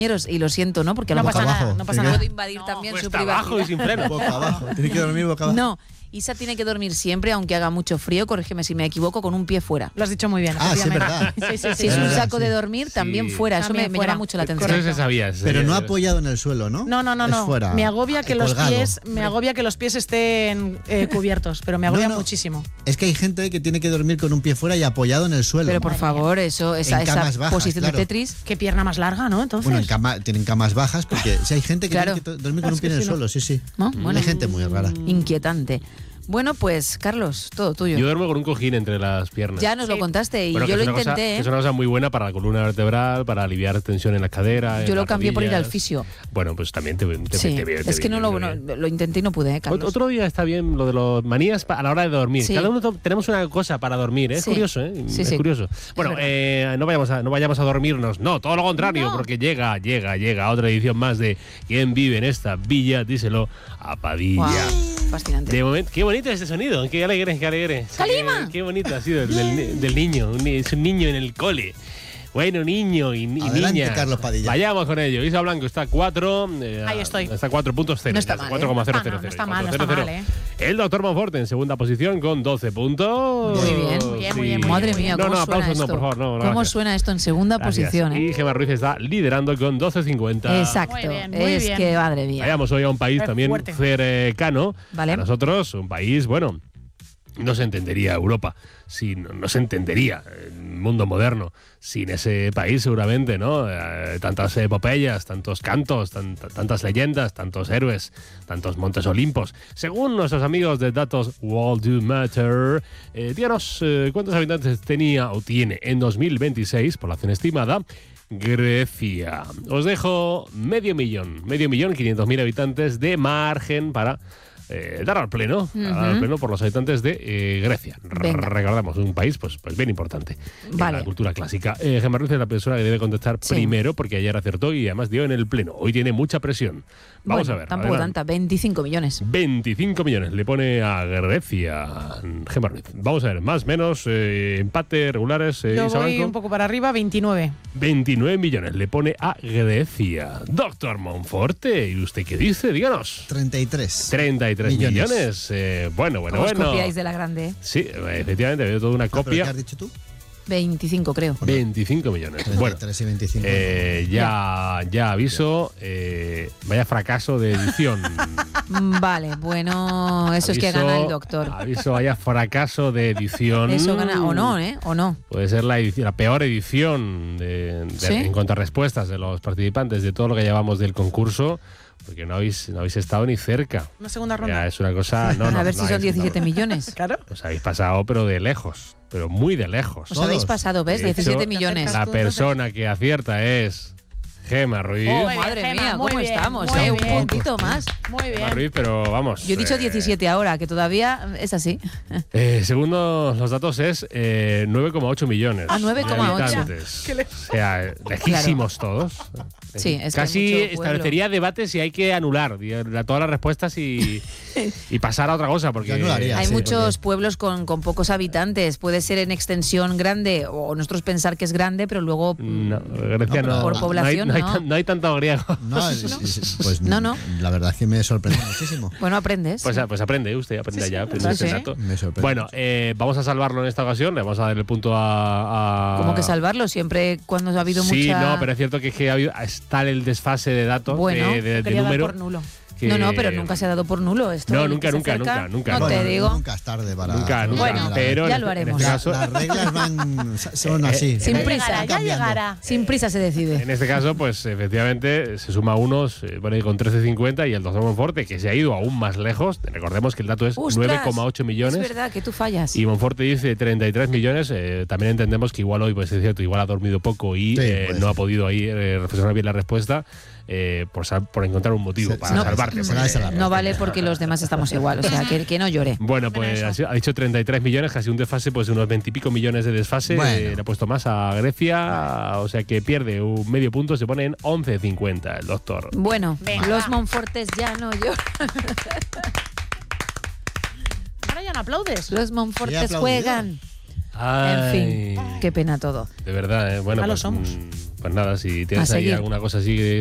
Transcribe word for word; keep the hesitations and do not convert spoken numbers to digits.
y lo siento, ¿no? Porque a lo No mejor pasa nada, no pasa nada. puedo invadir No, también Cuesta su privacidad. abajo y sin freno. Boca abajo. Tiene que dormir boca abajo. No, Isa tiene que dormir siempre, aunque haga mucho frío, corrígeme si me equivoco, con un pie fuera. Lo has dicho muy bien. Ah, sí, es efectivamente. verdad. Sí, sí, sí. Si es un verdad, saco sí. de dormir, también Sí. fuera. Eso me, También me fuera. llama mucho la atención. Eso se sabía. eso se Pero sabía. no apoyado en el suelo, ¿no? No, no, no, Es no. fuera. Me agobia que los colgado. pies, me agobia que los pies estén eh, cubiertos, pero me agobia No, no. muchísimo. Es que hay gente que tiene que dormir con un pie fuera y apoyado en el suelo. Pero por Madre favor, eso, esa, En esa camas bajas, posición claro. de Tetris. Qué pierna más larga, ¿no? Entonces. Bueno, en cama, tienen camas bajas porque si hay gente que Claro. tiene que to- dormir con Es un pie que en el si no- suelo, sí, sí. ¿No? Bueno. Hay gente muy rara. Inquietante. Bueno, pues, Carlos, todo tuyo. Yo duermo con un cojín entre las piernas. Ya nos lo Sí. contaste y Bueno, yo que lo es una cosa- intenté. que ¿eh? es una cosa muy buena para la columna vertebral, para aliviar tensión en la cadera. en Yo lo las cambié por ir al rodillas. fisio. Bueno, pues también te, te, Sí, te viene- te es que no viene lo, no, bien. lo intenté y no pude, ¿eh, Carlos? Ot- Otro día está bien lo de los manías pa- a la hora de dormir. Sí. Cada uno to- tenemos una cosa para dormir, ¿eh? Es Sí. curioso, ¿eh? Sí, es sí. curioso. Bueno, verdad. eh, no, vayamos a, no vayamos a dormirnos, no, todo lo contrario, No. porque llega, llega, llega otra edición más de ¿Quién vive en esta villa? Díselo a Padilla. Guau, fascinante. De momento, qué bonito este sonido, qué alegre, qué alegre. Sí, ¡Calima! Qué, qué bonito ha sido el del, del niño, un ni- es un niño en el cole. Bueno, niño y, y Adelante, niña. Carlos Padilla. Vayamos con ello. Isa Blanco está a cuatro. eh, Ahí estoy. Está a cuatro puntos cero. No está mal, ¿eh? cuatro coma cero cero No cero. está mal, no cuatro está cero mal, cero. El doctor Monforte en segunda posición con doce puntos. Muy bien. Muy bien, muy bien, muy Madre bien. mía, No, ¿cómo no, suena aplausos esto? no, por favor. No, no, ¿Cómo gracias. suena esto en segunda Gracias. posición? ¿eh? Y Gemma Ruiz está liderando con doce cincuenta. Exacto. Muy bien, muy es bien. que, madre mía. Vayamos hoy a un país Es también fuerte. cercano. Vale. A nosotros, un país, bueno, no se entendería Europa, sin, no se entendería el mundo moderno sin ese país seguramente, ¿no? Eh, tantas epopeyas, tantos cantos, tan- tantas leyendas, tantos héroes, tantos montes olimpos. Según nuestros amigos de datos World Do Matter, eh, díganos eh, cuántos habitantes tenía o tiene en dos mil veintiséis, población estimada, Grecia. Os dejo medio millón, medio millón, quinientos mil habitantes de margen para eh, dar al pleno, dar al pleno por los habitantes de eh, Grecia. R- Venga. Recordamos, un país pues, pues bien importante Vale. en la cultura clásica. Eh, Gemma Ruiz es la persona que debe contestar Sí. primero porque ayer acertó y además dio en el pleno. Hoy tiene mucha presión. Vamos Bueno, a ver. Tampoco adelante. tanta, veinticinco millones. veinticinco millones le pone a Grecia Gemma Ruiz. Vamos a ver, más, menos, eh, empate, regulares. Eh, Yo Isa voy Blanco. un poco para arriba, veintinueve. veintinueve millones le pone a Grecia. Doctor Monforte, ¿y usted qué dice? Díganos. treinta y tres. treinta y tres Millones. millones. Eh, bueno, bueno, ¿Cómo os bueno. copiáis de la grande? ¿eh? Sí, efectivamente, veo toda una Ah, ¿pero copia. qué has dicho tú? veinticinco, creo. veinticinco millones. treinta y Bueno, tres y veinticinco. eh, ya, ya aviso, eh, vaya fracaso de edición. Mm, Vale, bueno, eso es que Aviso- gana el doctor. Aviso, vaya fracaso de edición. Eso gana, o no, ¿eh? O no. Puede ser la, edici- la peor edición de, de- ¿Sí? en cuanto a respuestas de los participantes de todo lo que llevamos del concurso, porque no habéis, no habéis estado ni cerca. Una segunda Ya, ronda. es una cosa. No, no, a ver no si son habéis- diecisiete no. millones. Claro. Os habéis pasado, pero de lejos, pero muy de lejos. Os habéis Todos. pasado, ¿ves? De hecho, diecisiete millones. La tú, persona que acierta es Gemma Ruiz. Oh, Muy bien, madre Gemma, mía, muy ¿cómo bien, estamos? muy eh? Un bien. puntito más. Muy Gemma bien. Ruiz, pero vamos. Yo he dicho eh, diecisiete ahora, que todavía es así. Eh, según los datos es eh, nueve coma ocho millones. Ah, nueve coma ocho. de habitantes. O sea, lejísimos todos. Sí, es que Casi hay mucho pueblo. establecería debate si hay que anular di- la- todas las respuestas y, y pasar a otra cosa. Porque Yo anularía. Hay sí, muchos porque- pueblos con, con pocos habitantes. Puede ser en extensión grande, o nosotros pensar que es grande, pero luego. No, Grecia No, no. pero por no hay- población, no hay, no. tan- no hay tanto griego. No, es- es- pues No, no. La verdad es que me sorprende muchísimo. Bueno, aprendes. Pues, pues aprende usted, aprende ya. aprende sí, ese sí. dato. Me sorprende. Bueno, eh, vamos a salvarlo en esta ocasión. Le vamos a dar el punto a. a ¿Cómo que salvarlo? Siempre cuando ha habido Sí, mucha. no, pero es cierto que, es que ha habido, está el desfase de datos, Bueno, de, de- de Quería dar número. por nulo. que- No, no, pero nunca se ha dado por nulo esto. No, el nunca, que se nunca, acerca, nunca, nunca. No Bueno, te digo. Nunca es tarde para. Nunca, nunca. Bueno, pero ya en- lo haremos. En este La- caso, las reglas van. Son así. Sin Ya prisa. llegará, Van ya cambiando. llegará. Sin prisa se decide. en este caso, pues efectivamente se suma unos, eh, bueno, y con trece cincuenta y el doctor Monforte, que se ha ido aún más lejos. Recordemos que el dato es ¡Ostras! nueve coma ocho millones. Es verdad que tú fallas. Y Monforte dice treinta y tres millones. Eh, también entendemos que igual hoy, pues es cierto, igual ha dormido poco y Sí, eh, puede no ser. ha podido ahí eh, reflexionar bien la respuesta eh, por, sal- por encontrar un motivo Se- para se- salvarte. será porque- esa la No vale porque los demás estamos igual. O sea, que, que no llore. Bueno, pues ha, sido- ha dicho treinta y tres millones, casi un desfase, pues de unos veinte y pico millones de desfase. Bueno. Eh, le ha puesto más a Grecia, o sea que pierde un medio punto, se pone en once cincuenta el doctor. Bueno, Venga, los va. Monfortes ya no lloran. Ahora ya no aplaudes. Los Monfortes aplaudido. juegan. Ay, En fin, qué pena todo. de verdad, ¿eh? Bueno, Malos pues, somos. mm, pues nada, si tienes A ahí seguir. alguna cosa así